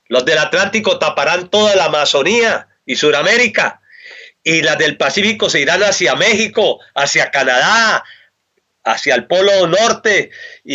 Los del Atlántico taparán toda la Amazonía y Sudamérica, y las del Pacífico se irán hacia México, hacia Canadá, hacia el Polo Norte,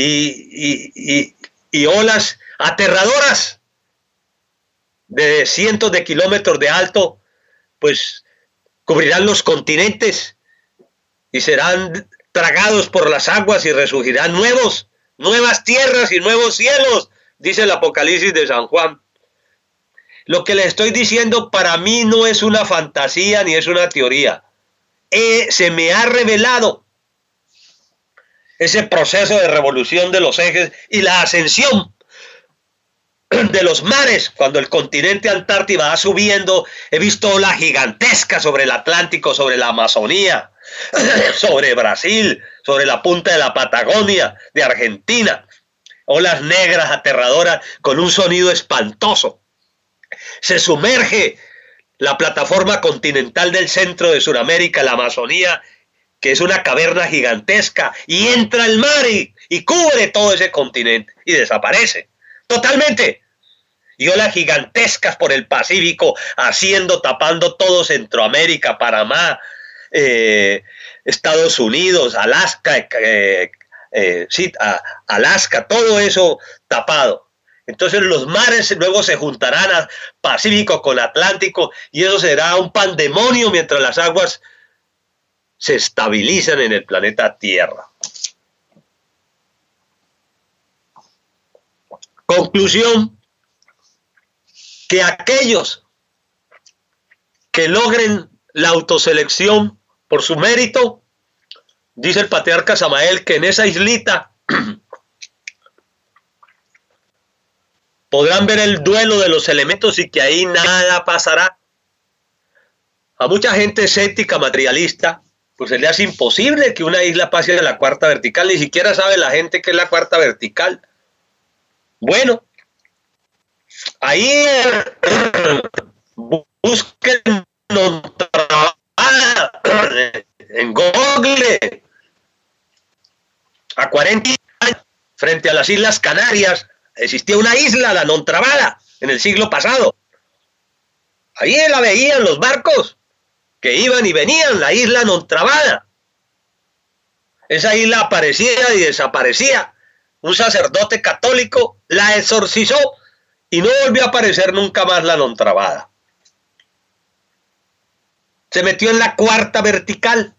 y olas aterradoras de cientos de kilómetros de alto, pues cubrirán los continentes y serán tragados por las aguas y resurgirán nuevas tierras y nuevos cielos, dice el Apocalipsis de San Juan. Lo que les estoy diciendo para mí no es una fantasía ni es una teoría. Se me ha revelado ese proceso de revolución de los ejes y la ascensión de los mares. Cuando el continente Antártida va subiendo, he visto olas gigantescas sobre el Atlántico, sobre la Amazonía, sobre Brasil, sobre la punta de la Patagonia, de Argentina. Olas negras, aterradoras, con un sonido espantoso. Se sumerge la plataforma continental del centro de Sudamérica, la Amazonía, que es una caverna gigantesca, y entra el mar y cubre todo ese continente y desaparece totalmente. Y olas gigantescas por el Pacífico, tapando todo Centroamérica, Panamá, Estados Unidos, Alaska, Alaska, todo eso tapado. Entonces los mares luego se juntarán a Pacífico con Atlántico y eso será un pandemonio mientras las aguas se estabilizan en el planeta Tierra. Conclusión, que aquellos que logren la autoselección por su mérito, dice el patriarca Samael, que en esa islita podrán ver el duelo de los elementos y que ahí nada pasará. A mucha gente escéptica, materialista, pues se le hace imposible que una isla pase a la cuarta vertical, ni siquiera sabe la gente qué es la cuarta vertical. Bueno, ahí busquen en Google. A 40 años, frente a las Islas Canarias, existía una isla, la Nontrabada, en el siglo pasado. Ahí la veían los barcos que iban y venían, la isla Nontrabada. Esa isla aparecía y desaparecía. Un sacerdote católico la exorcizó y no volvió a aparecer nunca más la Nontrabada. Se metió en la cuarta vertical.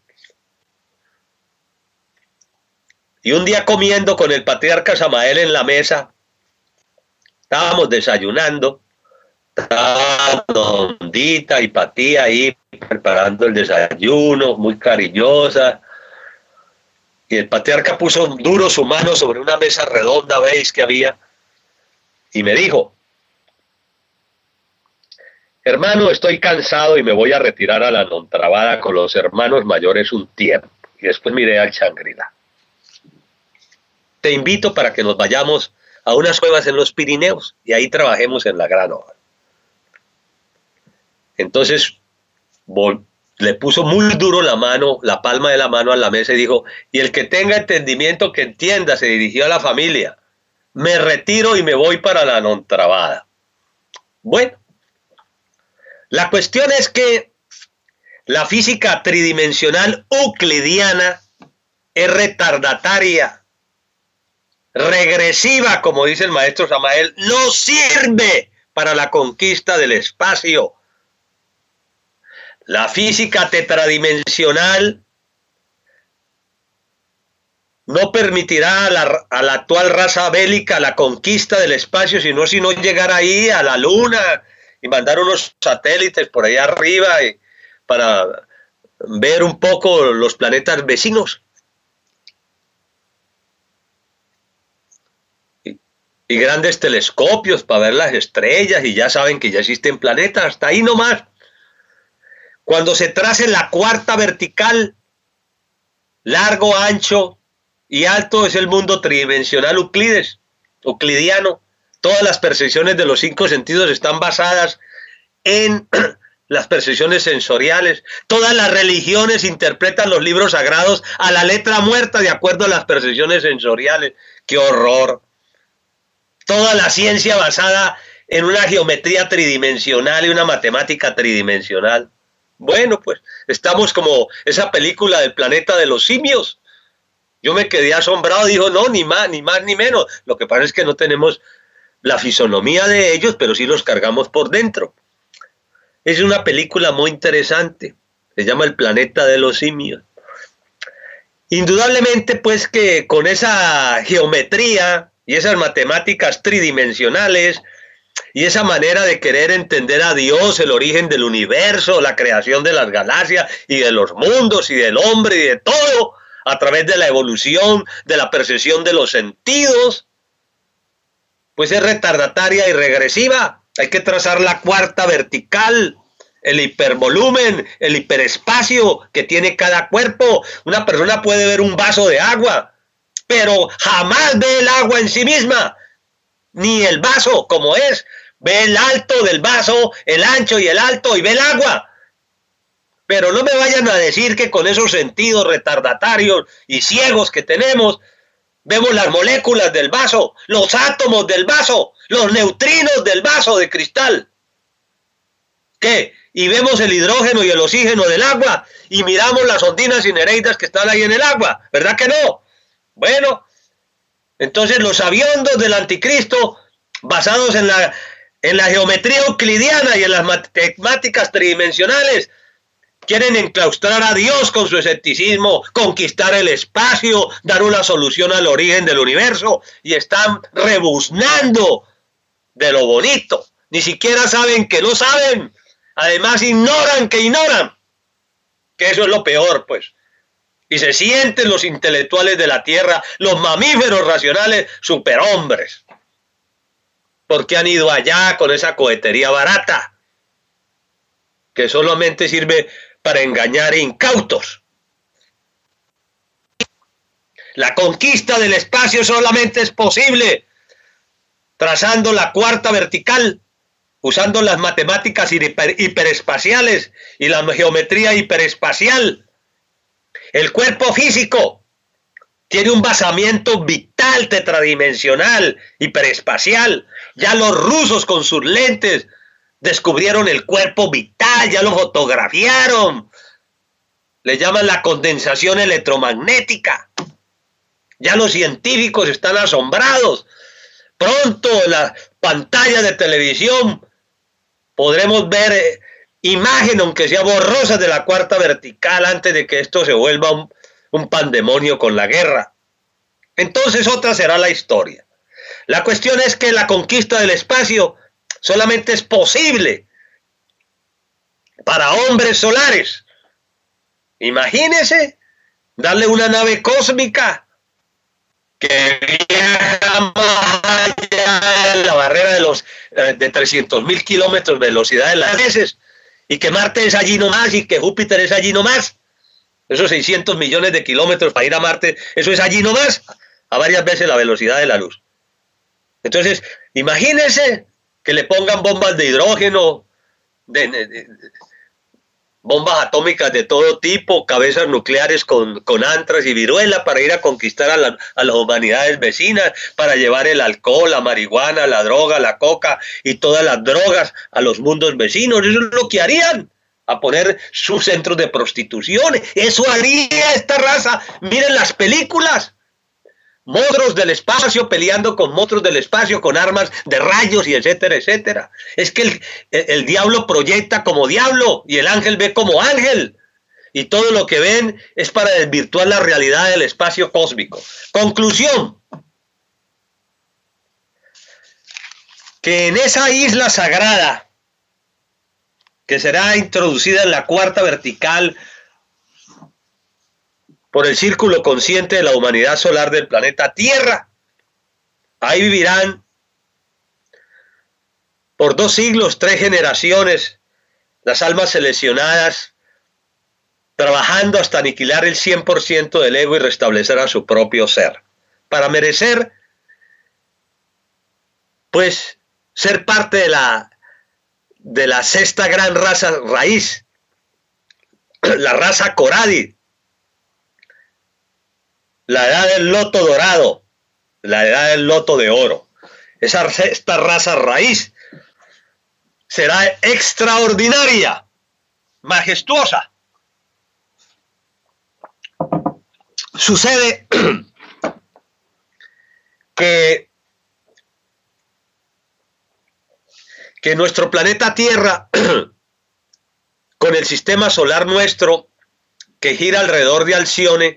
Y un día comiendo con el patriarca Samael en la mesa, estábamos desayunando, estaba Dondita y Patía ahí preparando el desayuno, muy cariñosa, y el patriarca puso duro su mano sobre una mesa redonda, veis que había, y me dijo: hermano, estoy cansado y me voy a retirar a la Nontrabada con los hermanos mayores un tiempo, y después miré al Shangri-La. Te invito para que nos vayamos a unas cuevas en los Pirineos y ahí trabajemos en la gran obra. Entonces le puso muy duro la mano, la palma de la mano a la mesa y dijo: y el que tenga entendimiento que entienda. Se dirigió a la familia: me retiro y me voy para la Nontrabada. Bueno, la cuestión es que la física tridimensional euclidiana es retardataria, regresiva, como dice el maestro Samael, no sirve para la conquista del espacio. La física tetradimensional no permitirá a la actual raza bélica la conquista del espacio, sino llegar ahí a la luna y mandar unos satélites por allá arriba para ver un poco los planetas vecinos. Y grandes telescopios para ver las estrellas, y ya saben que ya existen planetas, hasta ahí nomás. Cuando se trace la cuarta vertical, largo, ancho y alto, es el mundo tridimensional euclidiano. Todas las percepciones de los 5 sentidos están basadas en las percepciones sensoriales. Todas las religiones interpretan los libros sagrados a la letra muerta de acuerdo a las percepciones sensoriales. ¡Qué horror! Toda la ciencia basada en una geometría tridimensional y una matemática tridimensional. Bueno, pues estamos como esa película del planeta de los simios. Yo me quedé asombrado, dijo, no, ni más ni menos. Lo que pasa es que no tenemos la fisonomía de ellos, pero sí los cargamos por dentro. Es una película muy interesante. Se llama El planeta de los simios. Indudablemente, pues, que con esa geometría y esas matemáticas tridimensionales y esa manera de querer entender a Dios, el origen del universo, la creación de las galaxias y de los mundos y del hombre y de todo, a través de la evolución, de la percepción de los sentidos, pues es retardataria y regresiva. Hay que trazar la cuarta vertical, el hipervolumen, el hiperespacio que tiene cada cuerpo. Una persona puede ver un vaso de agua, pero jamás ve el agua en sí misma, ni el vaso como es. Ve el alto del vaso, el ancho y el alto, y ve el agua. Pero no me vayan a decir que con esos sentidos retardatarios y ciegos que tenemos, vemos las moléculas del vaso, los átomos del vaso, los neutrinos del vaso de cristal. ¿Qué? Y vemos el hidrógeno y el oxígeno del agua, y miramos las ondinas y nereidas que están ahí en el agua, ¿verdad que no? Bueno, entonces los sabiondos del anticristo, basados en la geometría euclidiana y en las matemáticas tridimensionales, quieren enclaustrar a Dios con su escepticismo, conquistar el espacio, dar una solución al origen del universo, y están rebuznando de lo bonito. Ni siquiera saben que no saben. Además ignoran que ignoran, que eso es lo peor, pues. Y se sienten los intelectuales de la tierra, los mamíferos racionales, superhombres, porque han ido allá con esa cohetería barata, que solamente sirve para engañar incautos. La conquista del espacio solamente es posible trazando la cuarta vertical, usando las matemáticas hiperespaciales y la geometría hiperespacial. El cuerpo físico tiene un basamiento vital tetradimensional, hiperespacial. Ya los rusos con sus lentes descubrieron el cuerpo vital, ya lo fotografiaron. Le llaman la condensación electromagnética. Ya los científicos están asombrados. Pronto en la pantalla de televisión podremos ver imagen, aunque sea borrosa, de la cuarta vertical antes de que esto se vuelva un pandemonio con la guerra. Entonces otra será la historia. La cuestión es que la conquista del espacio solamente es posible para hombres solares. Imagínense darle una nave cósmica que viaja más allá de la barrera de 300.000 kilómetros de velocidad de las veces, y que Marte es allí nomás y que Júpiter es allí nomás. Esos 600 millones de kilómetros para ir a Marte, eso es allí nomás, a varias veces la velocidad de la luz. Entonces, imagínense que le pongan bombas de hidrógeno, bombas atómicas de todo tipo, cabezas nucleares con antras y viruela para ir a conquistar a las humanidades vecinas, para llevar el alcohol, la marihuana, la droga, la coca y todas las drogas a los mundos vecinos. Eso es lo que harían, a poner sus centros de prostitución. Eso haría esta raza. Miren las películas. Monstruos del espacio peleando con monstruos del espacio con armas de rayos y etcétera, etcétera. Es que el diablo proyecta como diablo y el ángel ve como ángel. Y todo lo que ven es para desvirtuar la realidad del espacio cósmico. Conclusión. Que en esa isla sagrada, que será introducida en la cuarta vertical por el círculo consciente de la humanidad solar del planeta Tierra, ahí vivirán por 2 siglos, 3 generaciones, las almas seleccionadas, trabajando hasta aniquilar el 100% del ego y restablecer a su propio ser, para merecer, pues, ser parte de la sexta gran raza raíz, la raza Coradi, la edad del loto dorado, la edad del loto de oro. Esta raza raíz será extraordinaria, majestuosa. Sucede que nuestro planeta Tierra, con el sistema solar nuestro, que gira alrededor de Alcione,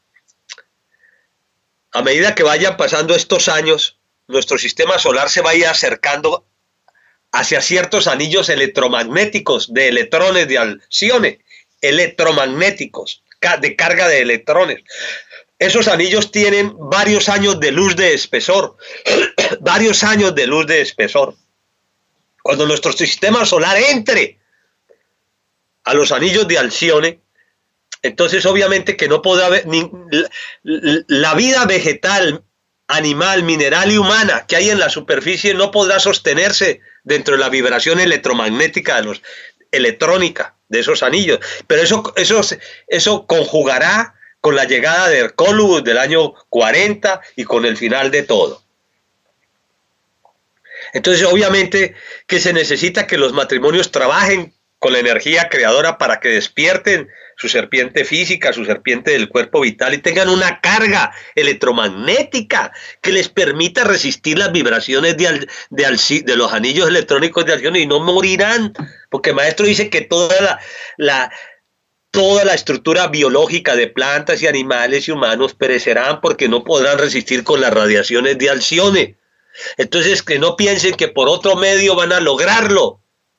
a medida que vayan pasando estos años, nuestro sistema solar se vaya acercando hacia ciertos anillos electromagnéticos de electrones de Alcione, electromagnéticos, de carga de electrones. Esos anillos tienen varios años de luz de espesor, varios años de luz de espesor. Cuando nuestro sistema solar entre a los anillos de Alcione, entonces obviamente que no podrá haber la vida vegetal, animal, mineral y humana que hay en la superficie no podrá sostenerse dentro de la vibración electromagnética de los electrónica de esos anillos. Pero eso conjugará con la llegada de Hercólubus del año 40 y con el final de todo. Entonces, obviamente que se necesita que los matrimonios trabajen con la energía creadora para que despierten su serpiente física, su serpiente del cuerpo vital y tengan una carga electromagnética que les permita resistir las vibraciones de los anillos electrónicos de Alcione y no morirán, porque el maestro dice que toda la estructura biológica de plantas y animales y humanos perecerán porque no podrán resistir con las radiaciones de Alcione. Entonces, que no piensen que por otro medio van a lograrlo.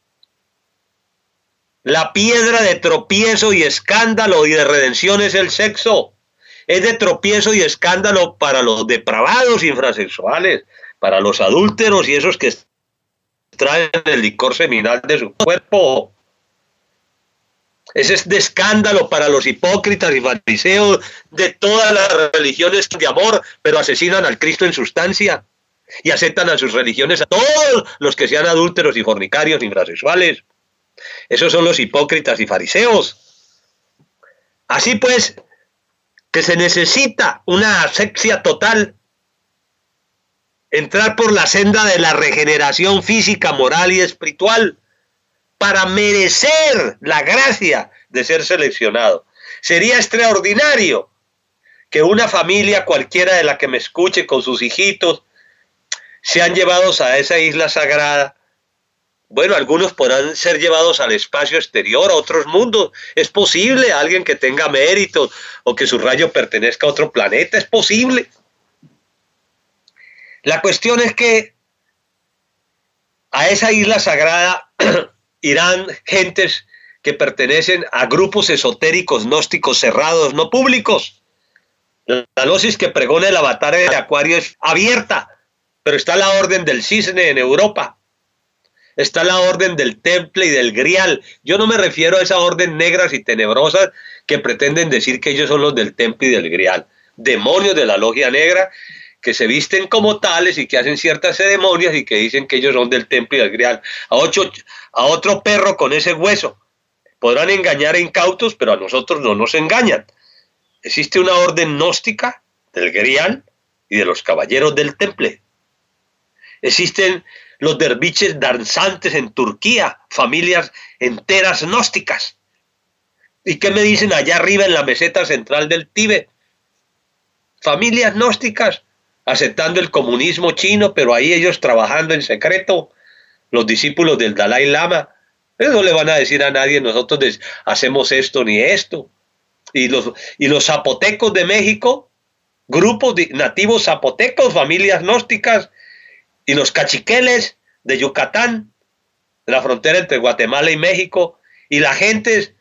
La piedra de tropiezo y escándalo y de redención es el sexo. Es de tropiezo y escándalo para los depravados infrasexuales, para los adúlteros y esos que traen el licor seminal de su cuerpo. Ese es de escándalo para los hipócritas y fariseos de todas las religiones de amor, pero asesinan al Cristo en sustancia. Y aceptan a sus religiones a todos los que sean adúlteros y fornicarios, infrasexuales. Esos son los hipócritas y fariseos. Así pues, que se necesita una asepsia total, entrar por la senda de la regeneración física, moral y espiritual, para merecer la gracia de ser seleccionado. Sería extraordinario que una familia cualquiera de la que me escuche con sus hijitos sean llevados a esa isla sagrada. Bueno, algunos podrán ser llevados al espacio exterior, a otros mundos. Es posible, alguien que tenga méritos o que su rayo pertenezca a otro planeta, es posible. La cuestión es que a esa isla sagrada irán gentes que pertenecen a grupos esotéricos, gnósticos, cerrados, no públicos. La gnosis que pregona el avatar de Acuario es abierta, pero está la orden del cisne en Europa. Está la orden del temple y del grial. Yo no me refiero a esa orden negras y tenebrosas que pretenden decir que ellos son los del temple y del grial. Demonios de la logia negra que se visten como tales y que hacen ciertas ceremonias y que dicen que ellos son del temple y del grial. A otro perro con ese hueso. Podrán engañar a incautos, pero a nosotros no nos engañan. Existe una orden gnóstica del grial y de los caballeros del temple. Existen los derviches danzantes en Turquía, familias enteras gnósticas. ¿Y qué me dicen allá arriba en la meseta central del Tíbet? Familias gnósticas, aceptando el comunismo chino, pero ahí ellos trabajando en secreto, los discípulos del Dalai Lama. Ellos no le van a decir a nadie, nosotros hacemos esto ni esto. Y los zapotecos de México, grupos de nativos zapotecos, familias gnósticas, y los cachiqueles de Yucatán, de la frontera entre Guatemala y México, y la gente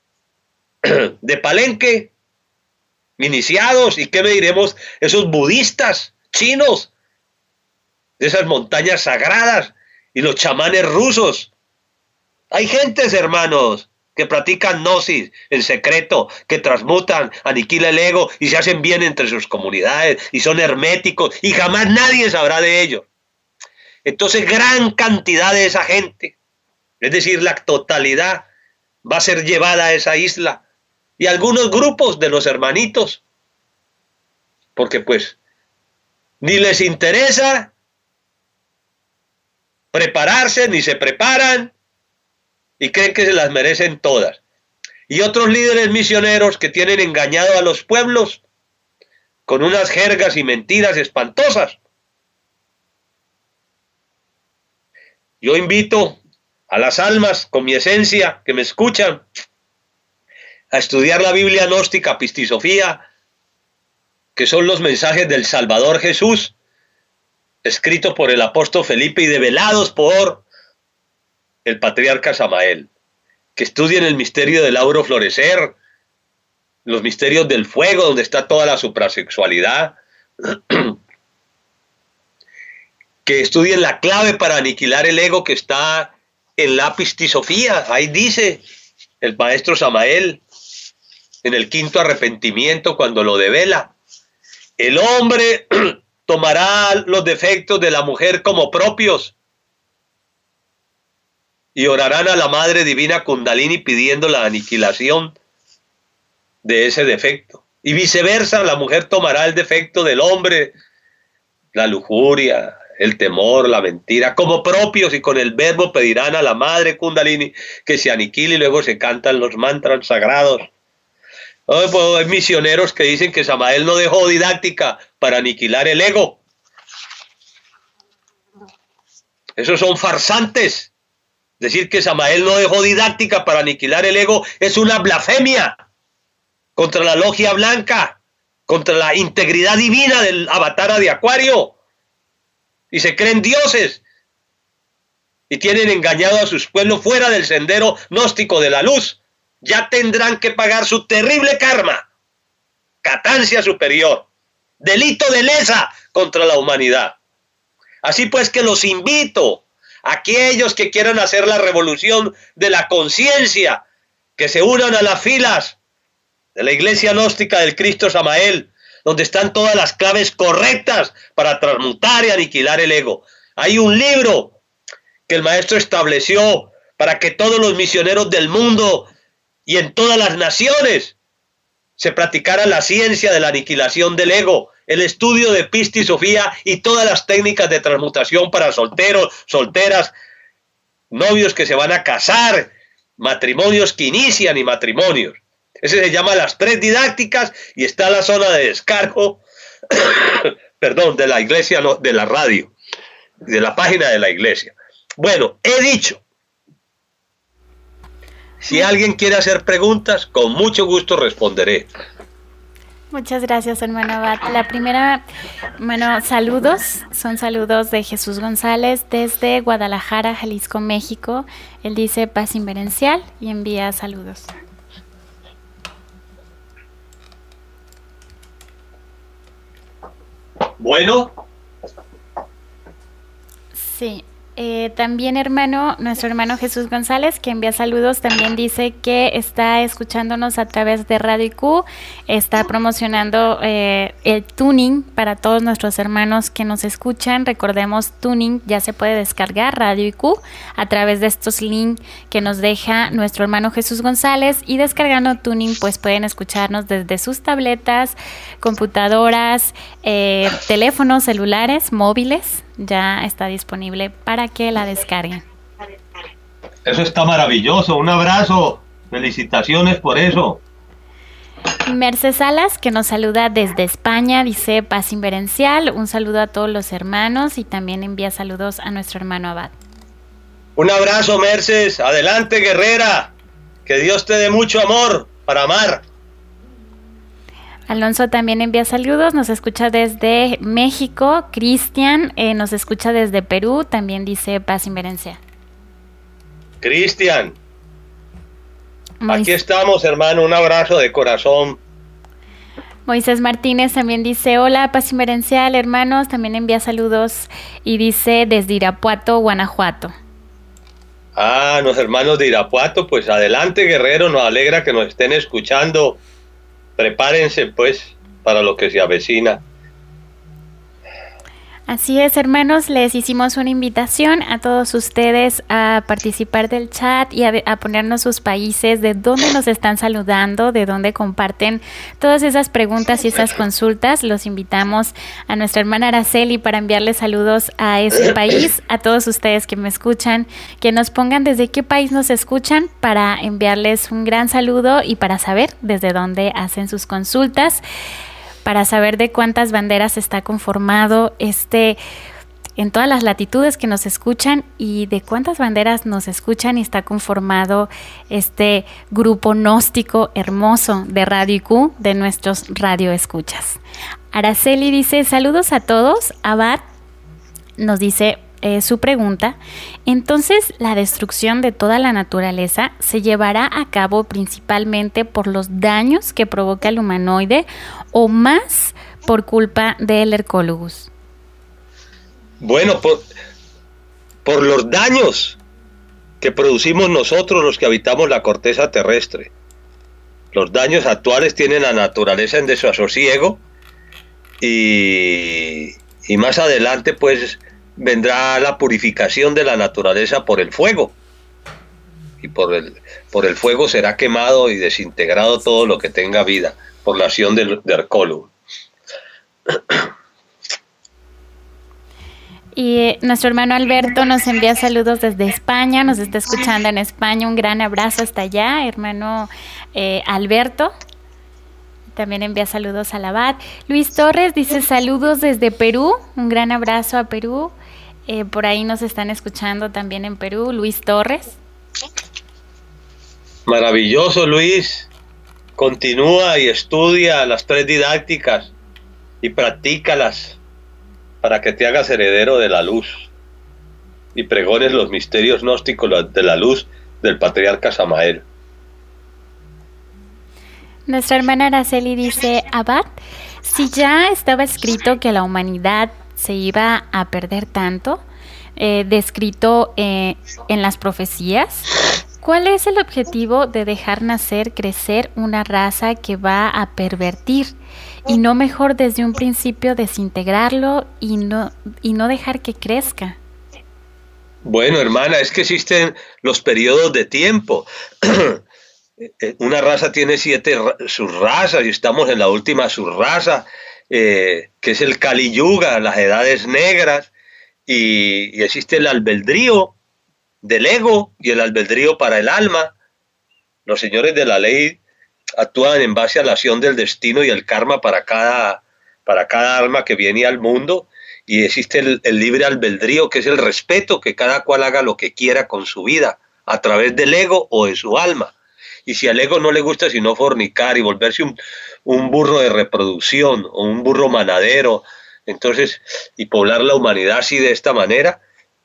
de Palenque, iniciados, y qué me diremos, esos budistas chinos, de esas montañas sagradas, y los chamanes rusos. Hay gentes, hermanos, que practican gnosis en secreto, que transmutan, aniquilan el ego y se hacen bien entre sus comunidades, y son herméticos, y jamás nadie sabrá de ellos. Entonces, gran cantidad de esa gente, es decir, la totalidad, va a ser llevada a esa isla. Y algunos grupos de los hermanitos, porque pues ni les interesa prepararse, ni se preparan y creen que se las merecen todas. Y otros líderes misioneros que tienen engañado a los pueblos con unas jergas y mentiras espantosas. Yo invito a las almas con mi esencia que me escuchan a estudiar la Biblia gnóstica Pistisofía, que son los mensajes del Salvador Jesús, escritos por el apóstol Felipe y develados por el patriarca Samael. Que estudien el misterio del auro florecer, los misterios del fuego, donde está toda la suprasexualidad. Que estudien la clave para aniquilar el ego que está en la Pistisofía. Ahí dice el maestro Samael, en el quinto arrepentimiento, cuando lo devela. El hombre tomará los defectos de la mujer como propios y orarán a la Madre Divina Kundalini pidiendo la aniquilación de ese defecto. Y viceversa, la mujer tomará el defecto del hombre, la lujuria, el temor, la mentira, como propios, y con el verbo pedirán a la Madre Kundalini que se aniquile, y luego se cantan los mantras sagrados. Hay misioneros que dicen que Samael no dejó didáctica para aniquilar el ego. Esos son farsantes. Decir que Samael no dejó didáctica para aniquilar el ego es una blasfemia contra la logia blanca, contra la integridad divina del avatar de Acuario. Y se creen dioses y tienen engañado a sus pueblos fuera del sendero gnóstico de la luz. Ya tendrán que pagar su terrible karma, catancia superior, delito de lesa contra la humanidad. Así pues que los invito a aquellos que quieran hacer la revolución de la conciencia, que se unan a las filas de la iglesia gnóstica del Cristo Samael, donde están todas las claves correctas para transmutar y aniquilar el ego. Hay un libro que el maestro estableció para que todos los misioneros del mundo y en todas las naciones se practicara la ciencia de la aniquilación del ego, el estudio de Pistisofía y todas las técnicas de transmutación para solteros, solteras, novios que se van a casar, matrimonios que inician y matrimonios. Ese se llama las 3 didácticas y está la zona de descargo, perdón, de la iglesia, no, de la radio, de la página de la iglesia. Bueno, he dicho. Si alguien quiere hacer preguntas, con mucho gusto responderé. Muchas gracias, hermano Abad. La primera, hermano, saludos, son saludos de Jesús González desde Guadalajara, Jalisco, México. Él dice paz inverencial y envía saludos. Bueno. Sí. También nuestro hermano Jesús González, que envía saludos, también dice que está escuchándonos a través de Radio IQ, está promocionando el tuning para todos nuestros hermanos que nos escuchan. Recordemos, tuning ya se puede descargar, Radio IQ, a través de estos links que nos deja nuestro hermano Jesús González, y descargando tuning pues pueden escucharnos desde sus tabletas, computadoras, teléfonos celulares, móviles. Ya está disponible para que la descarguen. Eso está maravilloso. Un abrazo. Felicitaciones por eso. Mercedes Salas, que nos saluda desde España, dice paz inverencial. Un saludo a todos los hermanos y también envía saludos a nuestro hermano Abad. Un abrazo, Mercedes. Adelante, guerrera. Que Dios te dé mucho amor para amar. Alonso también envía saludos, nos escucha desde México. Cristian nos escucha desde Perú, también dice paz inverencia. Cristian, aquí estamos, hermano, un abrazo de corazón. Moisés Martínez también dice hola, paz inverencial, hermanos, también envía saludos y dice desde Irapuato, Guanajuato. Ah, los hermanos de Irapuato, pues adelante, guerrero, nos alegra que nos estén escuchando. Prepárense pues para lo que se avecina. Así es, hermanos, les hicimos una invitación a todos ustedes a participar del chat y a ponernos sus países, de dónde nos están saludando, de dónde comparten todas esas preguntas y esas consultas. Los invitamos a nuestra hermana Araceli para enviarles saludos a ese país, a todos ustedes que me escuchan, que nos pongan desde qué país nos escuchan para enviarles un gran saludo y para saber desde dónde hacen sus consultas, para saber de cuántas banderas está conformado en todas las latitudes que nos escuchan y de cuántas banderas nos escuchan y está conformado este grupo gnóstico hermoso de Radio IQ, de nuestros radioescuchas. Araceli dice, saludos a todos. Abad nos dice su pregunta, entonces la destrucción de toda la naturaleza se llevará a cabo principalmente por los daños que provoca el humanoide o más por culpa del Hercólogus. Bueno, por los daños que producimos nosotros los que habitamos la corteza terrestre. Los daños actuales tienen la naturaleza en desasosiego y más adelante pues vendrá la purificación de la naturaleza por el fuego. Y por el fuego será quemado y desintegrado todo lo que tenga vida, por la acción de Hercólogo. Y nuestro hermano Alberto nos envía saludos desde España, nos está escuchando en España. Un gran abrazo hasta allá, hermano Alberto. También envía saludos al Abad. Luis Torres dice saludos desde Perú. Un gran abrazo a Perú. Por ahí nos están escuchando también en Perú. Luis Torres. Maravilloso, Luis. Continúa y estudia las 3 didácticas y practícalas para que te hagas heredero de la luz y pregones los misterios gnósticos de la luz del patriarca Samael. Nuestra hermana Araceli dice, Abad, si ya estaba escrito que la humanidad se iba a perder tanto, descrito en las profecías, ¿cuál es el objetivo de dejar nacer, crecer una raza que va a pervertir y no mejor desde un principio desintegrarlo y no dejar que crezca? Bueno, hermana, es que existen los periodos de tiempo. Una raza tiene 7 subrazas y estamos en la última subraza, que es el Kali Yuga, las edades negras, y existe el albedrío del ego y el albedrío para el alma. Los señores de la ley actúan en base a la acción del destino y el karma para cada alma que viene al mundo, y existe el libre albedrío, que es el respeto, que cada cual haga lo que quiera con su vida, a través del ego o de su alma. Y si al ego no le gusta sino fornicar y volverse un burro de reproducción o un burro manadero, entonces, y poblar la humanidad así de esta manera,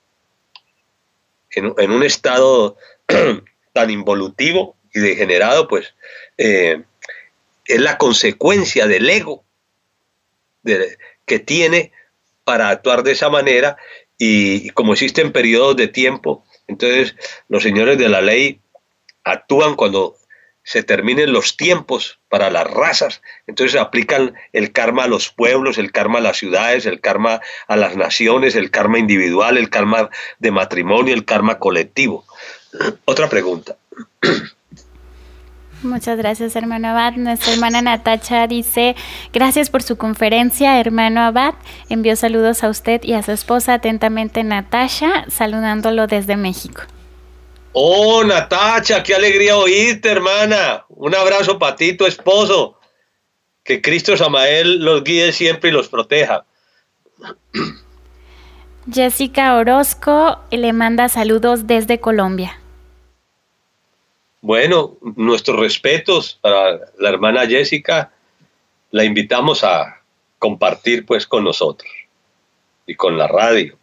en un estado tan involutivo y degenerado, pues es la consecuencia del ego que tiene para actuar de esa manera, y como existen periodos de tiempo, entonces los señores de la ley actúan cuando se terminen los tiempos para las razas, entonces aplican el karma a los pueblos, el karma a las ciudades, el karma a las naciones, el karma individual, el karma de matrimonio, el karma colectivo. Otra pregunta. Muchas gracias, hermano Abad. Nuestra hermana Natacha dice, gracias por su conferencia, hermano Abad. Envió saludos a usted y a su esposa, atentamente Natasha, saludándolo desde México. Oh, Natacha, qué alegría oírte, hermana. Un abrazo para ti, tu esposo. Que Cristo Samael los guíe siempre y los proteja. Jessica Orozco le manda saludos desde Colombia. Bueno, nuestros respetos para la hermana Jessica. La invitamos a compartir pues con nosotros y con la radio.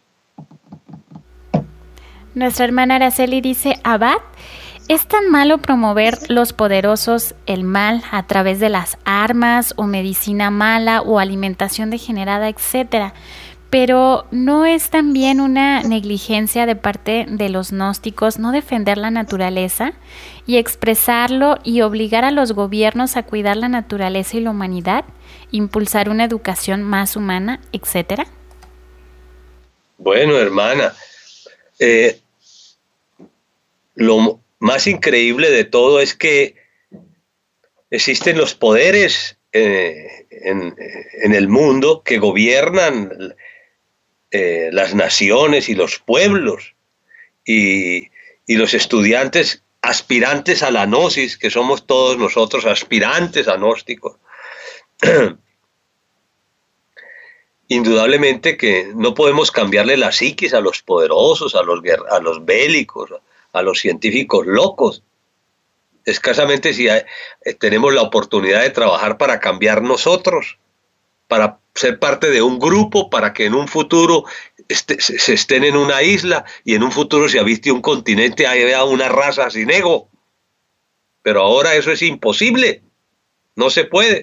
Nuestra hermana Araceli dice, Abad, ¿es tan malo promover los poderosos el mal a través de las armas o medicina mala o alimentación degenerada, etcétera? Pero ¿no es también una negligencia de parte de los gnósticos no defender la naturaleza y expresarlo y obligar a los gobiernos a cuidar la naturaleza y la humanidad, impulsar una educación más humana, etcétera? Bueno, hermana, lo más increíble de todo es que existen los poderes en el mundo que gobiernan las naciones y los pueblos, y los estudiantes aspirantes a la gnosis, que somos todos nosotros aspirantes a gnósticos. Indudablemente que no podemos cambiarle la psiquis a los poderosos, a los bélicos, a los científicos locos. Escasamente si tenemos la oportunidad de trabajar para cambiar nosotros, para ser parte de un grupo, para que en un futuro se estén en una isla y en un futuro se aviste un continente, haya una raza sin ego. Pero ahora eso es imposible, no se puede.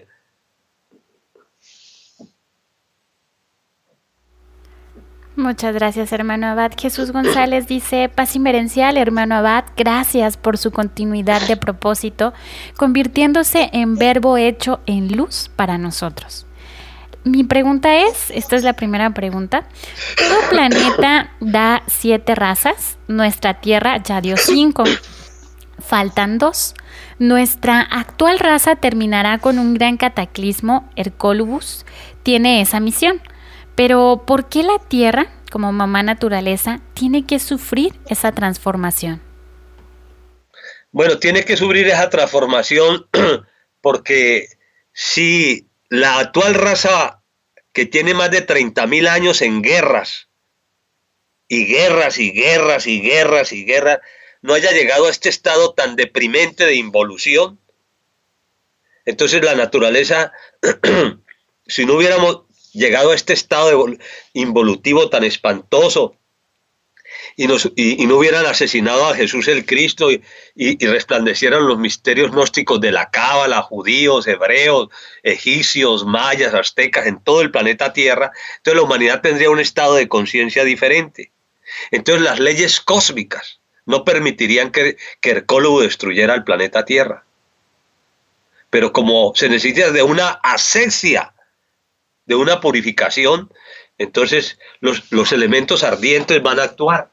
Muchas gracias, hermano Abad. Jesús González dice: paz inmerencial, hermano Abad, gracias por su continuidad de propósito, convirtiéndose en verbo hecho en luz para nosotros. Mi pregunta es, esta es la primera pregunta: ¿todo planeta da 7 razas? Nuestra Tierra ya dio 5. Faltan 2. Nuestra actual raza terminará con un gran cataclismo. Hercólubus tiene esa misión. Pero ¿por qué la Tierra, como mamá naturaleza, tiene que sufrir esa transformación? Bueno, tiene que sufrir esa transformación porque si la actual raza, que tiene más de 30.000 años en guerras, y guerras, y guerras, y guerras, y guerras, no haya llegado a este estado tan deprimente de involución, entonces la naturaleza, si no hubiéramos llegado a este estado involutivo tan espantoso y no hubieran asesinado a Jesús el Cristo y resplandecieran los misterios gnósticos de la cábala, judíos, hebreos, egipcios, mayas, aztecas, en todo el planeta Tierra, entonces la humanidad tendría un estado de conciencia diferente. Entonces las leyes cósmicas no permitirían que Hercólogo destruyera el planeta Tierra. Pero como se necesita de una ascesia, de una purificación, entonces los elementos ardientes van a actuar.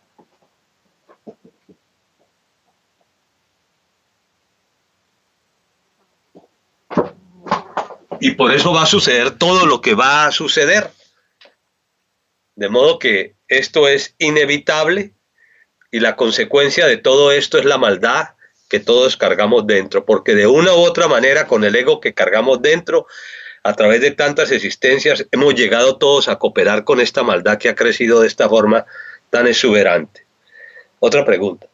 Y por eso va a suceder todo lo que va a suceder. De modo que esto es inevitable y la consecuencia de todo esto es la maldad que todos cargamos dentro, porque de una u otra manera, con el ego que cargamos dentro, a través de tantas existencias, hemos llegado todos a cooperar con esta maldad que ha crecido de esta forma tan exuberante. Otra pregunta.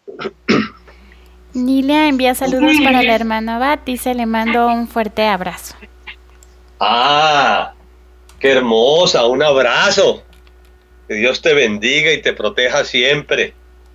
Nilia envía saludos para el hermano Abad, dice: le mando un fuerte abrazo. ¡Ah! ¡Qué hermosa! Un abrazo. Que Dios te bendiga y te proteja siempre.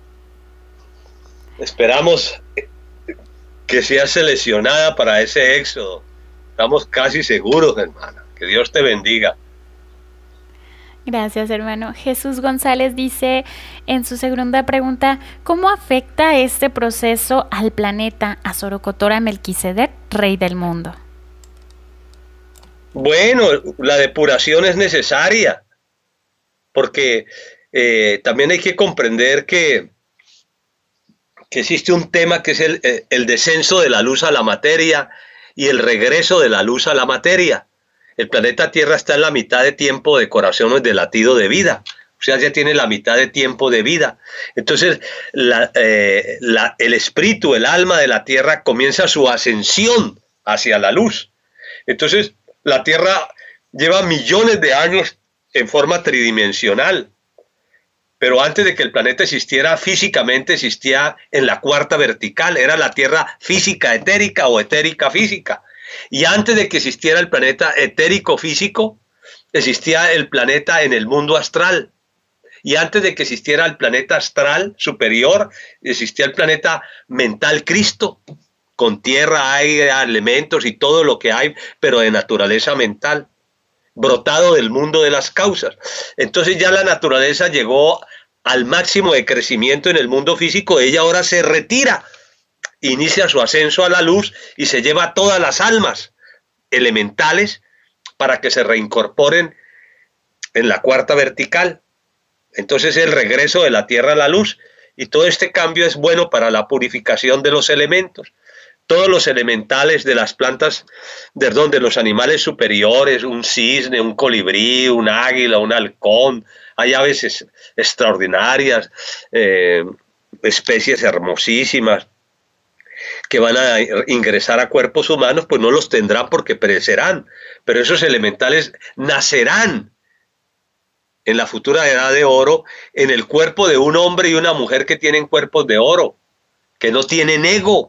Esperamos que seas seleccionada para ese éxodo. Estamos casi seguros, hermana. Que Dios te bendiga. Gracias, hermano. Jesús González dice en su segunda pregunta: ¿cómo afecta este proceso al planeta, a Sorocotora Melquisedec, rey del mundo? Bueno, la depuración es necesaria, porque también hay que comprender que existe un tema que es el descenso de la luz a la materia y el regreso de la luz a la materia. El planeta Tierra está en la mitad de tiempo de corazones de latido de vida, o sea, ya tiene la mitad de tiempo de vida. Entonces, el espíritu, el alma de la Tierra comienza su ascensión hacia la luz. Entonces, la Tierra lleva millones de años en forma tridimensional, pero antes de que el planeta existiera físicamente, existía en la cuarta vertical, era la Tierra física etérica o etérica física. Y antes de que existiera el planeta etérico físico, existía el planeta en el mundo astral. Y antes de que existiera el planeta astral superior, existía el planeta mental Cristo, con tierra, aire, elementos y todo lo que hay, pero de naturaleza mental, brotado del mundo de las causas. Entonces ya la naturaleza llegó al máximo de crecimiento en el mundo físico. Ella ahora se retira, inicia su ascenso a la luz y se lleva a todas las almas elementales para que se reincorporen en la cuarta vertical. Entonces el regreso de la tierra a la luz. Y todo este cambio es bueno para la purificación de los elementos. Todos los elementales de las plantas, de los animales superiores, un cisne, un colibrí, un águila, un halcón, hay aves extraordinarias, especies hermosísimas que van a ingresar a cuerpos humanos, pues no los tendrán porque perecerán, pero esos elementales nacerán en la futura edad de oro, en el cuerpo de un hombre y una mujer que tienen cuerpos de oro, que no tienen ego.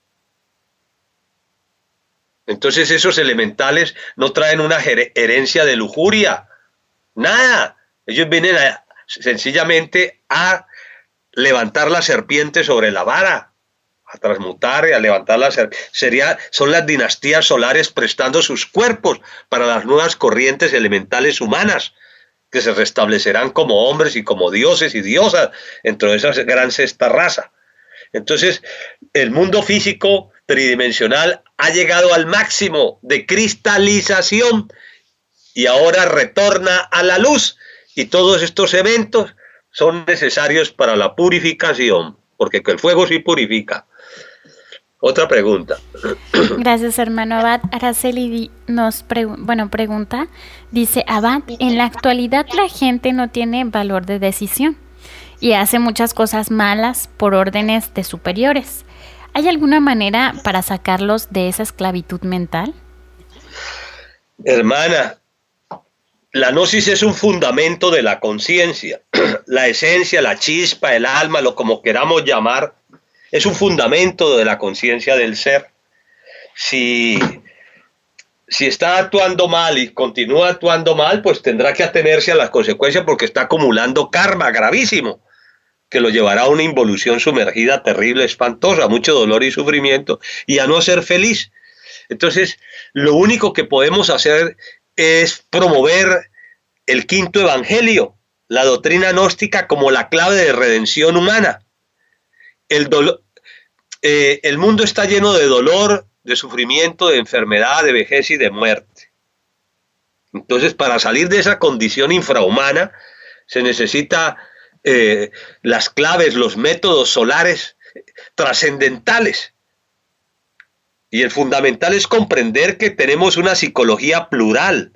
Entonces esos elementales no traen una herencia de lujuria, nada. Ellos vienen sencillamente a levantar la serpiente sobre la vara, a transmutar y a levantar la serpiente. Son las dinastías solares prestando sus cuerpos para las nuevas corrientes elementales humanas, que se restablecerán como hombres y como dioses y diosas dentro de esa gran sexta raza. Entonces, el mundo físico tridimensional ha llegado al máximo de cristalización y ahora retorna a la luz. Y todos estos eventos son necesarios para la purificación, porque el fuego sí purifica. Otra pregunta. Gracias, hermano Abad. Araceli nos pregunta, dice, Abad, en la actualidad la gente no tiene valor de decisión y hace muchas cosas malas por órdenes de superiores. ¿Hay alguna manera para sacarlos de esa esclavitud mental? Hermana, la gnosis es un fundamento de la conciencia, la esencia, la chispa, el alma, lo como queramos llamar, es un fundamento de la conciencia del ser. Si está actuando mal y continúa actuando mal, pues tendrá que atenerse a las consecuencias porque está acumulando karma gravísimo, que lo llevará a una involución sumergida terrible, espantosa, mucho dolor y sufrimiento, y a no ser feliz. Entonces, lo único que podemos hacer es promover el quinto evangelio, la doctrina gnóstica como la clave de redención humana. El mundo está lleno de dolor, de sufrimiento, de enfermedad, de vejez y de muerte. Entonces, para salir de esa condición infrahumana, se necesita las claves, los métodos solares trascendentales. Y el fundamental es comprender que tenemos una psicología plural.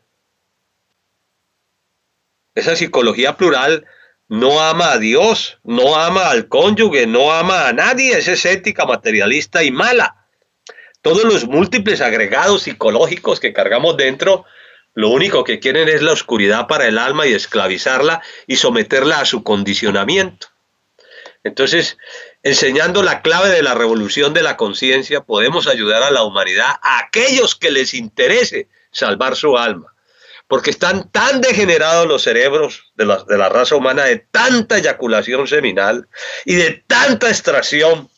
Esa psicología plural no ama a Dios, no ama al cónyuge, no ama a nadie, es escéptica, materialista y mala. Todos los múltiples agregados psicológicos que cargamos dentro, lo único que quieren es la oscuridad para el alma y esclavizarla y someterla a su condicionamiento. Entonces, enseñando la clave de la revolución de la conciencia, podemos ayudar a la humanidad, a aquellos que les interese salvar su alma. Porque están tan degenerados los cerebros de la raza humana, de tanta eyaculación seminal y de tanta extracción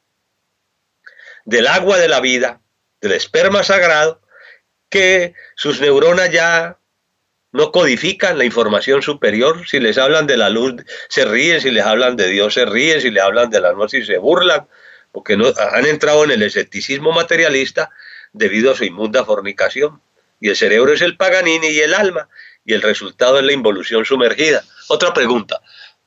del agua de la vida, del esperma sagrado, que sus neuronas ya no codifican la información superior. Si les hablan de la luz, se ríen; si les hablan de Dios, se ríen; si les hablan de la gnosis, se burlan, porque no, han entrado en el escepticismo materialista debido a su inmunda fornicación. Y el cerebro es el Paganini y el alma, y el resultado es la involución sumergida. Otra pregunta.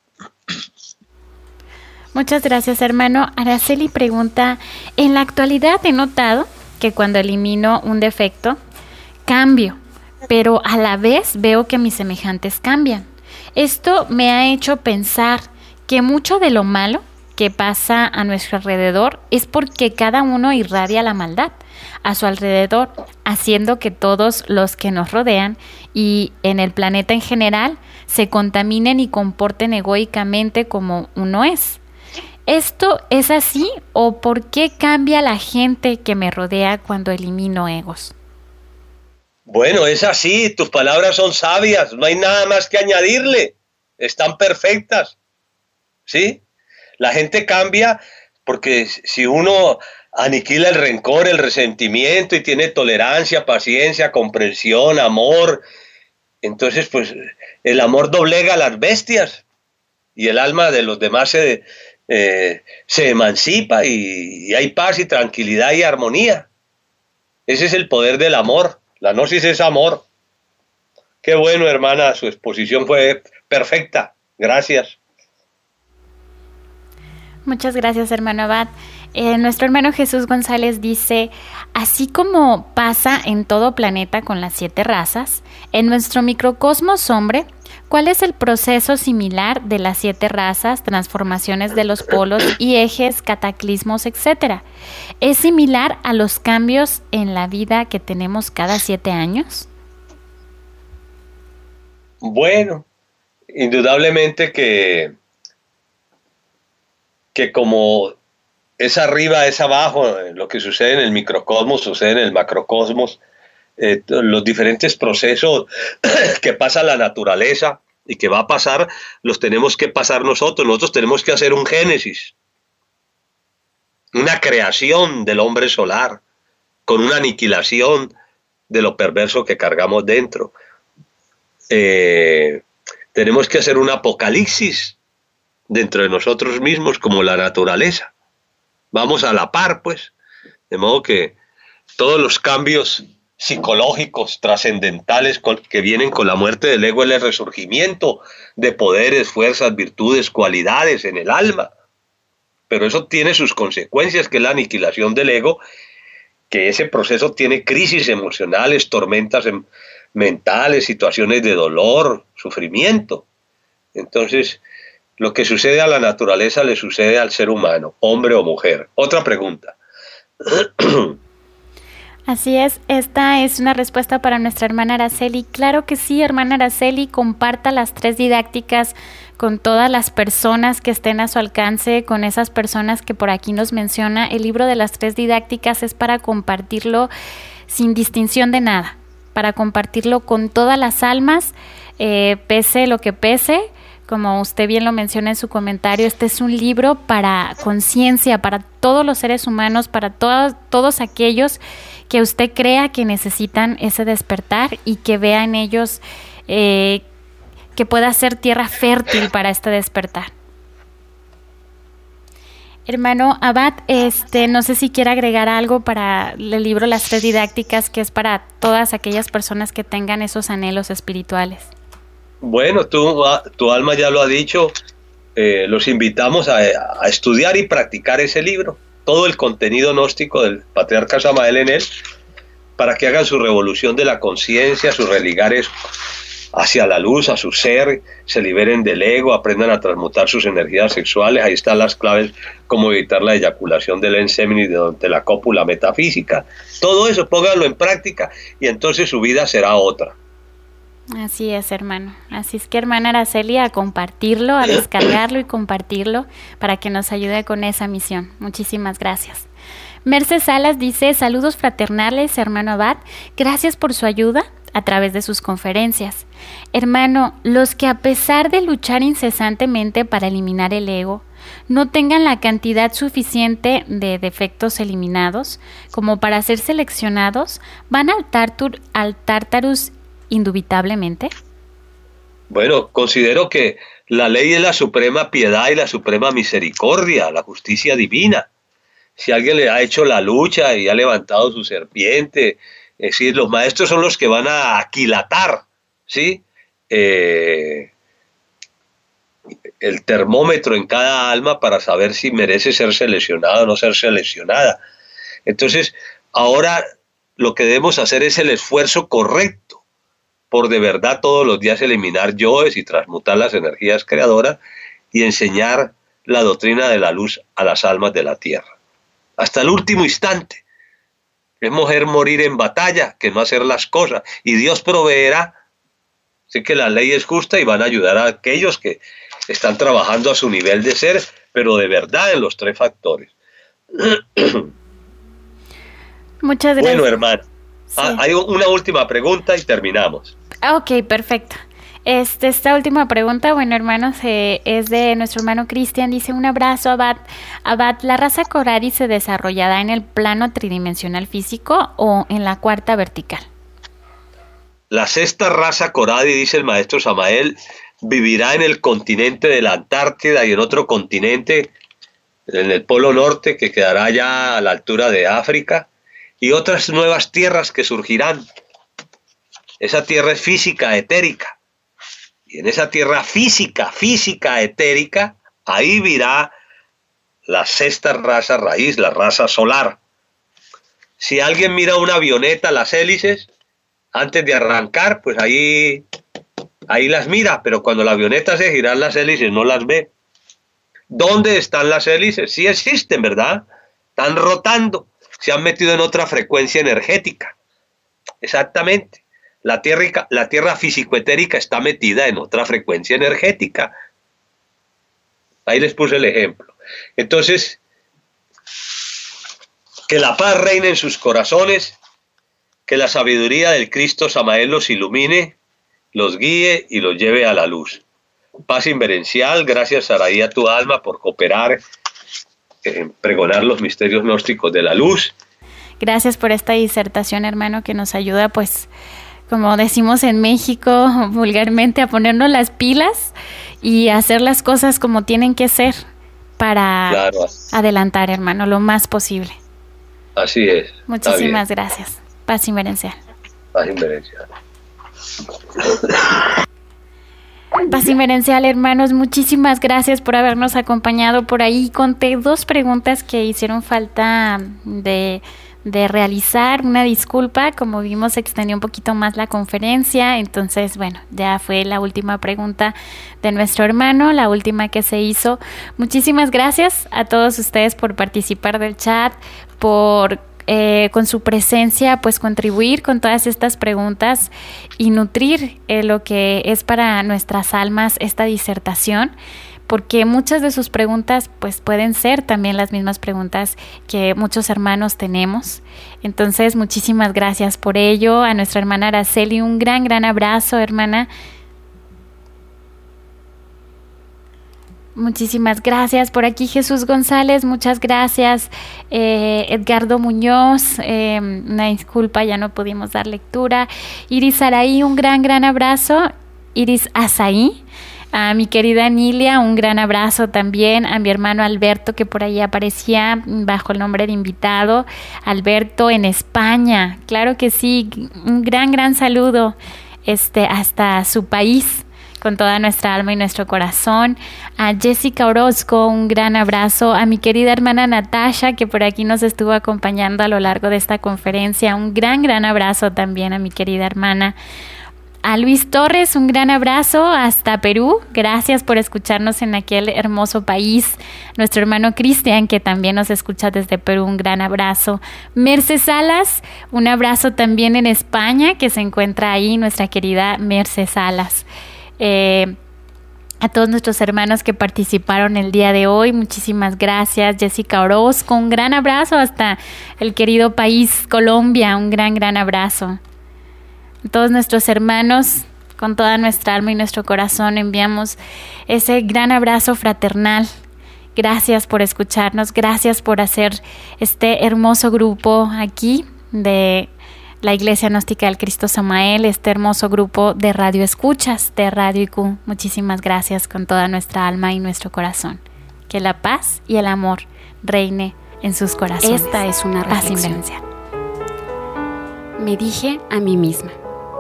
Muchas gracias, hermano. Araceli pregunta, en la actualidad he notado que cuando elimino un defecto, cambio, pero a la vez veo que mis semejantes cambian. Esto me ha hecho pensar que mucho de lo malo que pasa a nuestro alrededor es porque cada uno irradia la maldad a su alrededor, haciendo que todos los que nos rodean y en el planeta en general se contaminen y comporten egoicamente como uno es. ¿Esto es así o por qué cambia la gente que me rodea cuando elimino egos? Bueno, es así, tus palabras son sabias, no hay nada más que añadirle, están perfectas, ¿sí? La gente cambia porque si uno aniquila el rencor, el resentimiento y tiene tolerancia, paciencia, comprensión, amor, entonces pues el amor doblega a las bestias y el alma de los demás se emancipa y hay paz y tranquilidad y armonía. Ese es el poder del amor. La gnosis es amor. Qué bueno, hermana, su exposición fue perfecta. Gracias. Muchas gracias, hermano Abad. Nuestro hermano Jesús González dice, así como pasa en todo planeta con las 7 razas, en nuestro microcosmos hombre, ¿cuál es el proceso similar de las 7 razas, transformaciones de los polos y ejes, cataclismos, etcétera? ¿Es similar a los cambios en la vida que tenemos cada 7 años? Bueno, indudablemente que como es arriba, es abajo, lo que sucede en el microcosmos sucede en el macrocosmos, los diferentes procesos que pasa la naturaleza y que va a pasar, los tenemos que pasar nosotros tenemos que hacer un génesis, una creación del hombre solar, con una aniquilación de lo perverso que cargamos dentro. Tenemos que hacer un apocalipsis dentro de nosotros mismos como la naturaleza. Vamos a la par, pues, de modo que todos los cambios psicológicos, trascendentales que vienen con la muerte del ego es el resurgimiento de poderes, fuerzas, virtudes, cualidades en el alma. Pero eso tiene sus consecuencias, que es la aniquilación del ego, que ese proceso tiene crisis emocionales, tormentas mentales, situaciones de dolor, sufrimiento. Entonces, lo que sucede a la naturaleza le sucede al ser humano, hombre o mujer. Otra pregunta. Así es, esta es una respuesta para nuestra hermana Araceli. Claro que sí, hermana Araceli, comparta las 3 didácticas con todas las personas que estén a su alcance, con esas personas que por aquí nos menciona. El libro de las 3 didácticas es para compartirlo sin distinción de nada, para compartirlo con todas las almas, pese lo que pese. Como usted bien lo menciona en su comentario, este es un libro para conciencia, para todos los seres humanos, para todos aquellos que usted crea que necesitan ese despertar y que vea en ellos que pueda ser tierra fértil para este despertar. Hermano Abad, no sé si quiere agregar algo para el libro Las 3 didácticas, que es para todas aquellas personas que tengan esos anhelos espirituales. Bueno, tu alma ya lo ha dicho, los invitamos a estudiar y practicar ese libro, todo el contenido gnóstico del patriarca Samael en él, para que hagan su revolución de la conciencia, sus religares hacia la luz, a su ser, se liberen del ego, aprendan a transmutar sus energías sexuales. Ahí están las claves, como evitar la eyaculación del enseminis de la cópula metafísica. Todo eso, pónganlo en práctica y entonces su vida será otra. Así es, hermano. Así es que, hermana Araceli, a compartirlo, a descargarlo y compartirlo para que nos ayude con esa misión. Muchísimas gracias. Merce Salas dice, saludos fraternales, hermano Abad. Gracias por su ayuda a través de sus conferencias. Hermano, los que a pesar de luchar incesantemente para eliminar el ego, no tengan la cantidad suficiente de defectos eliminados como para ser seleccionados, ¿van al Tartarus indubitablemente? Bueno, considero que la ley es la suprema piedad y la suprema misericordia, la justicia divina. Si alguien le ha hecho la lucha y ha levantado su serpiente, es decir, los maestros son los que van a aquilatar, ¿sí? El termómetro en cada alma para saber si merece ser seleccionada o no ser seleccionada. Entonces, ahora lo que debemos hacer es el esfuerzo correcto por de verdad todos los días eliminar yoes y transmutar las energías creadoras y enseñar la doctrina de la luz a las almas de la tierra. Hasta el último instante. Es mejor morir en batalla que no hacer las cosas. Y Dios proveerá. Así que la ley es justa y van a ayudar a aquellos que están trabajando a su nivel de ser, pero de verdad en los 3 factores. Muchas gracias. Bueno, hermano. Sí. Hay una última pregunta y terminamos. Ok, perfecto. Esta última pregunta, bueno, hermanos, es de nuestro hermano Cristian. Dice, un abrazo, Abad. Abad, ¿la raza Coradi se desarrollará en el plano tridimensional físico o en la 4ª vertical? La 6ª raza Coradi, dice el maestro Samael, vivirá en el continente de la Antártida y en otro continente, en el Polo Norte, que quedará ya a la altura de África, y otras nuevas tierras que surgirán. Esa tierra es física, etérica. Y en esa tierra física, etérica, ahí virá la sexta raza raíz, la raza solar. Si alguien mira una avioneta, las hélices, antes de arrancar, pues ahí las mira, pero cuando la avioneta hace girar las hélices no las ve. ¿Dónde están las hélices? Sí existen, ¿verdad? Están rotando, se han metido en otra frecuencia energética. Exactamente. La tierra físico-etérica está metida en otra frecuencia energética. Ahí les puse el ejemplo. Entonces, que la paz reine en sus corazones, que la sabiduría del Cristo Samael los ilumine, los guíe y los lleve a la luz. Paz inverencial, gracias Saraí a tu alma por cooperar en pregonar los misterios gnósticos de la luz. Gracias por esta disertación, hermano, que nos ayuda, pues, como decimos en México vulgarmente, a ponernos las pilas y hacer las cosas como tienen que ser para adelantar, hermano, lo más posible. Así es. Muchísimas gracias. Paz inverencial. Paz inverencial. Paz inverencial, hermanos, muchísimas gracias por habernos acompañado por ahí. Conté 2 preguntas que hicieron falta de realizar. Una disculpa, como vimos se extendió un poquito más la conferencia, entonces bueno, ya fue la última pregunta de nuestro hermano, la última que se hizo. Muchísimas gracias a todos ustedes por participar del chat, por con su presencia pues contribuir con todas estas preguntas y nutrir lo que es para nuestras almas esta disertación, porque muchas de sus preguntas pues pueden ser también las mismas preguntas que muchos hermanos tenemos. Entonces, muchísimas gracias por ello. A nuestra hermana Araceli, un gran abrazo, hermana. Muchísimas gracias. Por aquí Jesús González, muchas gracias. Edgardo Muñoz, una disculpa, ya no pudimos dar lectura. Iris Araí, un gran abrazo. Iris Azaí. A mi querida Nilia, un gran abrazo también. A mi hermano Alberto, que por ahí aparecía bajo el nombre de invitado. Alberto en España, claro que sí. Un gran saludo hasta su país, con toda nuestra alma y nuestro corazón. A Jessica Orozco, un gran abrazo. A mi querida hermana Natasha, que por aquí nos estuvo acompañando a lo largo de esta conferencia, un gran abrazo también a mi querida hermana. A Luis Torres, un gran abrazo hasta Perú. Gracias por escucharnos en aquel hermoso país. Nuestro hermano Cristian, que también nos escucha desde Perú, un gran abrazo. Merce Salas, un abrazo también en España, que se encuentra ahí nuestra querida Merce Salas. A todos nuestros hermanos que participaron el día de hoy, muchísimas gracias. Jessica Orozco, un gran abrazo hasta el querido país Colombia, un gran abrazo. A todos nuestros hermanos, con toda nuestra alma y nuestro corazón, enviamos ese gran abrazo fraternal. Gracias por escucharnos, gracias por hacer este hermoso grupo aquí de la Iglesia Gnóstica del Cristo Samael, este hermoso grupo de radio escuchas de Radio IQ. Muchísimas gracias con toda nuestra alma y nuestro corazón. Que la paz y el amor reine en sus corazones. Esta es una reflexión. Me dije a mí misma.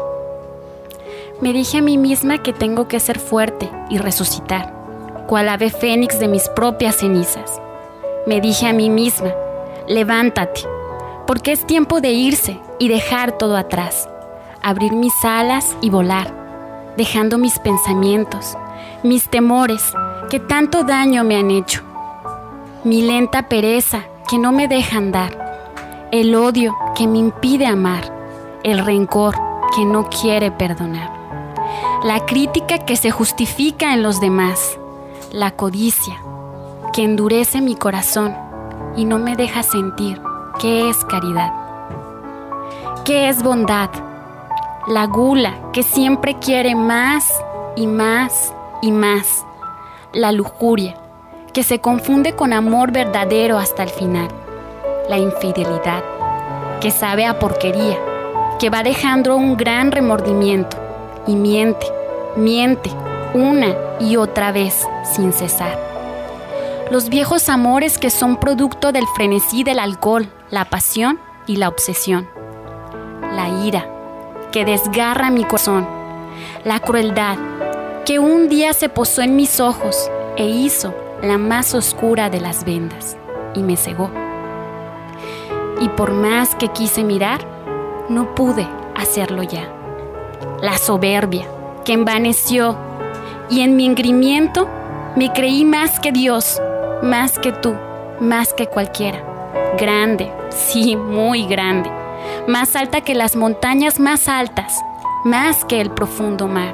Me dije a mí misma que tengo que ser fuerte y resucitar, cual ave fénix de mis propias cenizas. Me dije a mí misma, levántate, porque es tiempo de irse y dejar todo atrás, abrir mis alas y volar, dejando mis pensamientos, mis temores que tanto daño me han hecho, mi lenta pereza que no me deja andar, el odio que me impide amar, el rencor que no quiere perdonar, la crítica que se justifica en los demás, la codicia que endurece mi corazón y no me deja sentir qué es caridad, qué es bondad, la gula que siempre quiere más y más y más, la lujuria que se confunde con amor verdadero hasta el final, la infidelidad que sabe a porquería, que va dejando un gran remordimiento y miente una y otra vez sin cesar. Los viejos amores que son producto del frenesí del alcohol, la pasión y la obsesión. La ira que desgarra mi corazón, la crueldad que un día se posó en mis ojos e hizo la más oscura de las vendas y me cegó. Y por más que quise mirar, no pude hacerlo ya. La soberbia que envaneció, y en mi engreimiento me creí más que Dios, más que tú, más que cualquiera. Grande, sí, muy grande, más alta que las montañas más altas, más que el profundo mar.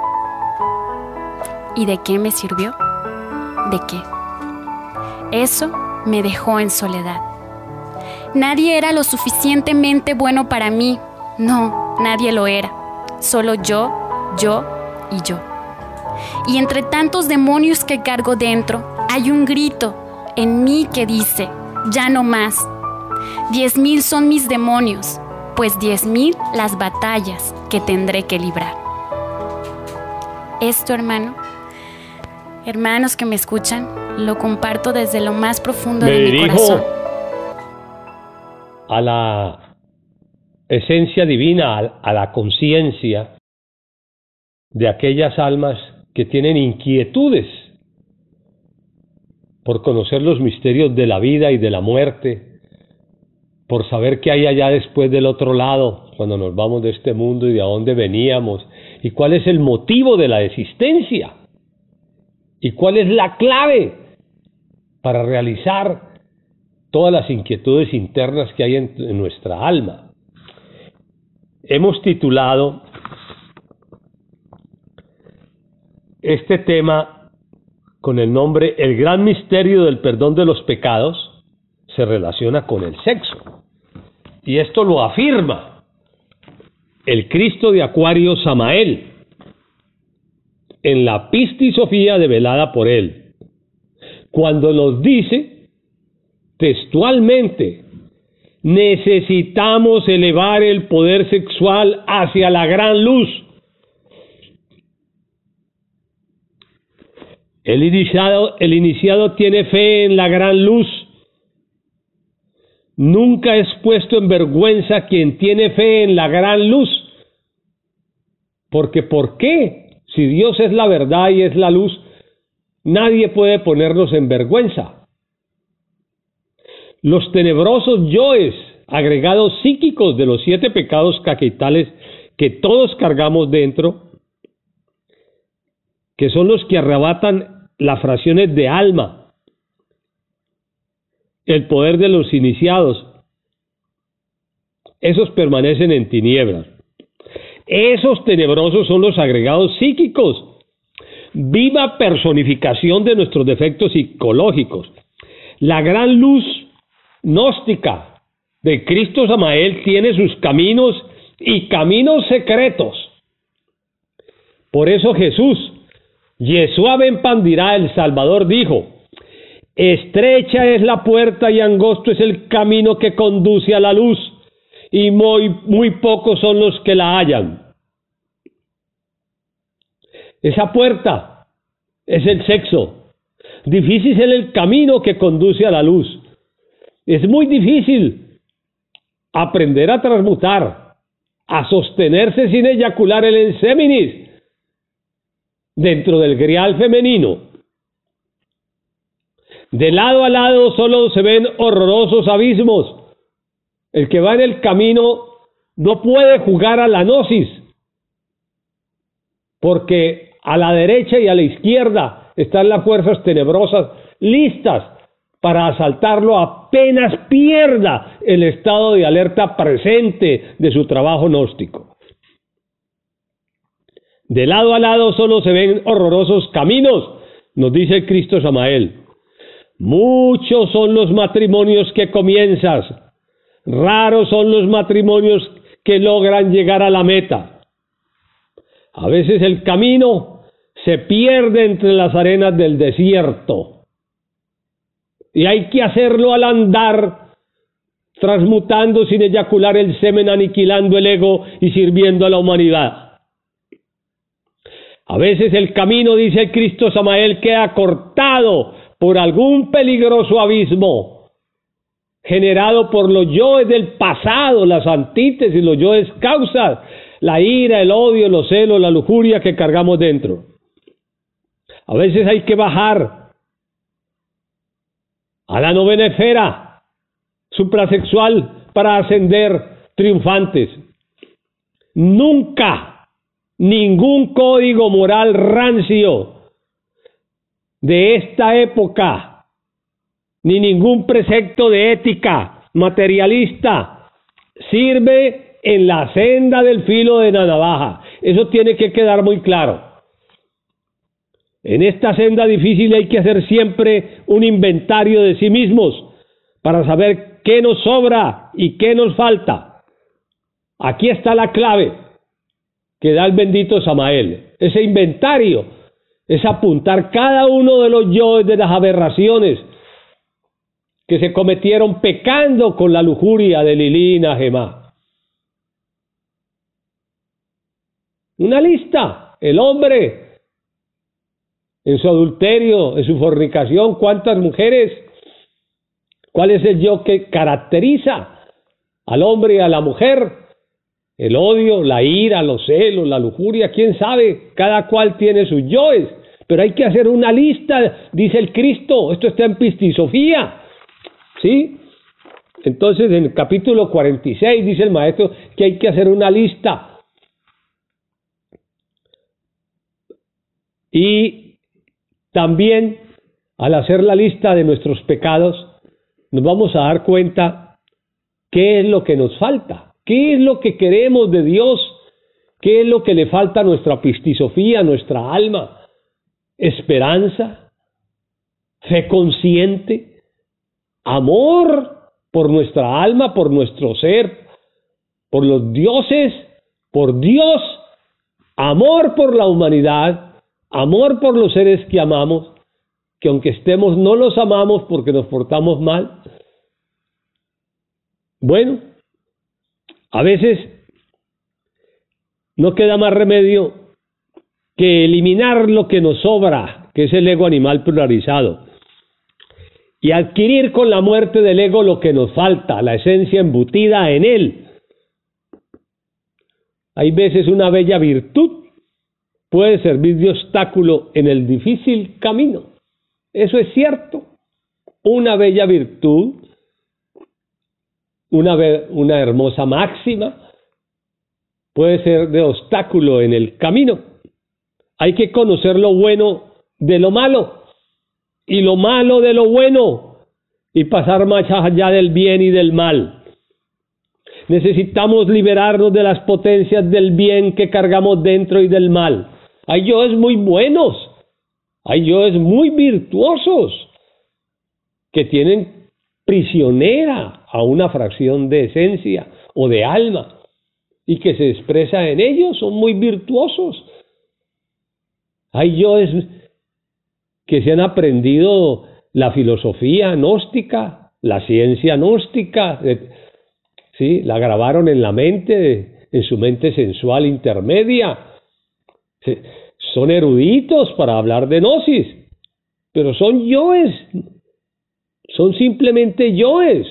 ¿Y de qué me sirvió? ¿De qué? Eso me dejó en soledad. Nadie era lo suficientemente bueno para mí. No, nadie lo era. Solo yo y yo. Y entre tantos demonios que cargo dentro, hay un grito en mí que dice: ya no más. 10,000 son mis demonios, pues 10,000 las batallas que tendré que librar. Esto, hermanos que me escuchan, lo comparto desde lo más profundo de mi corazón. A la esencia divina, a la conciencia de aquellas almas que tienen inquietudes por conocer los misterios de la vida y de la muerte, por saber qué hay allá después del otro lado, cuando nos vamos de este mundo y de a dónde veníamos, y cuál es el motivo de la existencia, y cuál es la clave para realizar todas las inquietudes internas que hay en nuestra alma. Hemos titulado este tema con el nombre El gran misterio del perdón de los pecados. Se relaciona con el sexo, y esto lo afirma el Cristo de Acuario Samael en la Pistis Sofía develada por él, cuando nos dice textualmente: necesitamos elevar el poder sexual hacia la gran luz. El iniciado tiene fe en la gran luz. Nunca es puesto en vergüenza quien tiene fe en la gran luz. Porque ¿por qué? Si Dios es la verdad y es la luz, nadie puede ponernos en vergüenza. Los tenebrosos yoes, agregados psíquicos de los 7 pecados capitales que todos cargamos dentro, que son los que arrebatan las fracciones de alma, el poder de los iniciados, esos permanecen en tinieblas. Esos tenebrosos son los agregados psíquicos, viva personificación de nuestros defectos psicológicos. La gran luz gnóstica de Cristo Samael tiene sus caminos y caminos secretos. Por eso Jesús, Yeshua ben Pandirá, el Salvador, dijo: estrecha es la puerta y angosto es el camino que conduce a la luz, y muy pocos son los que la hallan. Esa puerta es el sexo. Difícil es el camino que conduce a la luz. Es muy difícil aprender a transmutar, a sostenerse sin eyacular el enseminis dentro del grial femenino. De lado a lado solo se ven horrorosos abismos. El que va en el camino no puede jugar a la gnosis, porque a la derecha y a la izquierda están las fuerzas tenebrosas listas para asaltarlo apenas pierda el estado de alerta presente de su trabajo gnóstico. De lado a lado solo se ven horrorosos caminos, nos dice el Cristo Samael. Muchos son los matrimonios que comienzas, raros son los matrimonios que logran llegar a la meta. A veces el camino se pierde entre las arenas del desierto y hay que hacerlo al andar, transmutando sin eyacular el semen, aniquilando el ego y sirviendo a la humanidad. A veces el camino, dice el Cristo Samael, queda cortado por algún peligroso abismo generado por los yoes del pasado, las antítesis, los yoes causas, la ira, el odio, los celos, la lujuria que cargamos dentro. A veces hay que bajar a la novena esfera suprasexual para ascender triunfantes. Nunca ningún código moral rancio de esta época, ni ningún precepto de ética materialista sirve en la senda del filo de la navaja. Eso tiene que quedar muy claro. En esta senda difícil hay que hacer siempre un inventario de sí mismos para saber qué nos sobra y qué nos falta. Aquí está la clave que da el bendito Samael. Ese inventario es apuntar cada uno de los yoes, de las aberraciones que se cometieron pecando con la lujuria de Lilí y Naamá. Una lista. El hombre en su adulterio, en su fornicación, ¿cuántas mujeres? ¿Cuál es el yo que caracteriza al hombre y a la mujer? El odio, la ira, los celos, la lujuria, quién sabe, cada cual tiene sus yoes, pero hay que hacer una lista, dice el Cristo, esto está en Pistisofía, ¿sí? Entonces en el capítulo 46 dice el maestro que hay que hacer una lista. Y también al hacer la lista de nuestros pecados, nos vamos a dar cuenta qué es lo que nos falta, qué es lo que queremos de Dios, qué es lo que le falta a nuestra pistisofía, a nuestra alma. Esperanza, fe consciente, amor por nuestra alma, por nuestro ser, por los dioses, por Dios, amor por la humanidad, amor por los seres que amamos, que aunque estemos no los amamos porque nos portamos mal. Bueno, a veces no queda más remedio que eliminar lo que nos sobra, que es el ego animal pluralizado, y adquirir con la muerte del ego lo que nos falta, la esencia embutida en él. Hay veces una bella virtud puede servir de obstáculo en el difícil camino. Eso es cierto. Una bella virtud, una hermosa máxima, puede ser de obstáculo en el camino. Hay que conocer lo bueno de lo malo y lo malo de lo bueno y pasar más allá del bien y del mal. Necesitamos liberarnos de las potencias del bien que cargamos dentro y del mal. Hay yoes muy buenos, hay yoes muy virtuosos que tienen prisionera a una fracción de esencia o de alma y que se expresa en ellos, son muy virtuosos. Hay yoes que se han aprendido la filosofía gnóstica, la ciencia gnóstica, ¿sí? La grabaron en la mente, en su mente sensual intermedia. ¿Sí? Son eruditos para hablar de gnosis, pero son yoes, son simplemente yoes.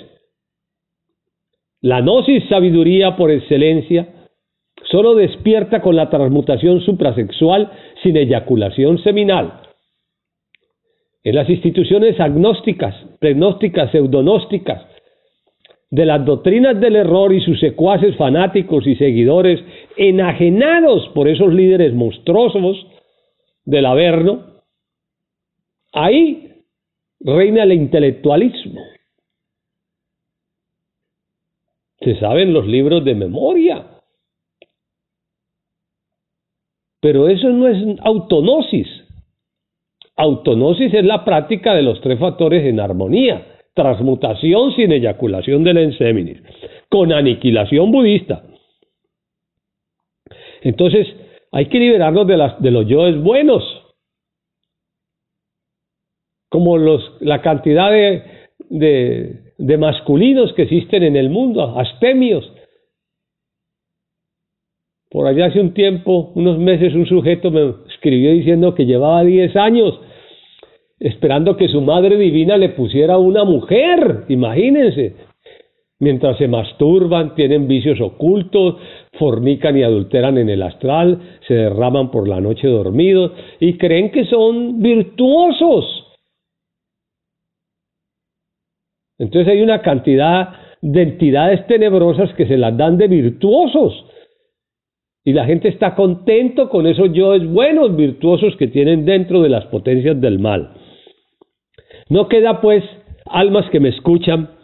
La gnosis, sabiduría por excelencia, solo despierta con la transmutación suprasexual sin eyaculación seminal. En las instituciones agnósticas, pregnósticas, pseudognósticas, de las doctrinas del error y sus secuaces fanáticos y seguidores, enajenados por esos líderes monstruosos del Averno, ahí reina el intelectualismo. Se saben los libros de memoria. Pero eso no es autognosis. Autognosis es la práctica de los tres factores en armonía. Transmutación sin eyaculación del enseminis, con aniquilación budista. Entonces, hay que liberarnos de los yoes buenos, como la cantidad de masculinos que existen en el mundo, astemios. Por allá hace un tiempo, unos meses, un sujeto me escribió diciendo que llevaba 10 años esperando que su madre divina le pusiera una mujer, imagínense, mientras se masturban, tienen vicios ocultos, fornican y adulteran en el astral, se derraman por la noche dormidos y creen que son virtuosos. Entonces hay una cantidad de entidades tenebrosas que se las dan de virtuosos. Y la gente está contento con esos yoes buenos, virtuosos que tienen dentro de las potencias del mal. No queda pues, almas que me escuchan,